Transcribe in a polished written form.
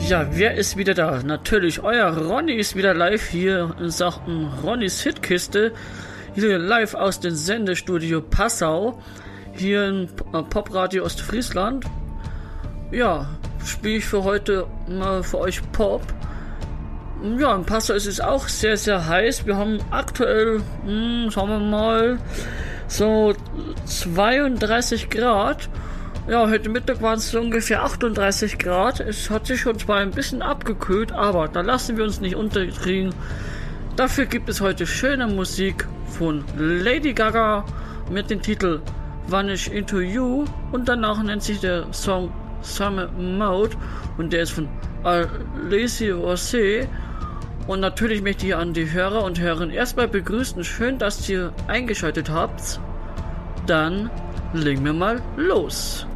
Ja, wer ist wieder da? Natürlich, euer Ronny ist wieder live hier in Sachen Ronnys Hitkiste. Hier live aus dem Sendestudio Passau. Hier in Popradio Ostfriesland. Ja, spiele ich für heute mal für euch Pop. Ja, in Passau ist es auch sehr, sehr heiß. Wir haben aktuell, schauen wir mal, so 32 Grad. Ja, heute Mittag waren es so ungefähr 38 Grad. Es hat sich schon zwar ein bisschen abgekühlt, aber da lassen wir uns nicht unterkriegen. Dafür gibt es heute schöne Musik von Lady Gaga mit dem Titel Vanish Into You und danach nennt sich der Song Summer Mode und der ist von Alicia Rosé. Und natürlich möchte ich an die Hörer und Hörerinnen erstmal begrüßen. Schön, dass ihr eingeschaltet habt. Dann legen wir mal los.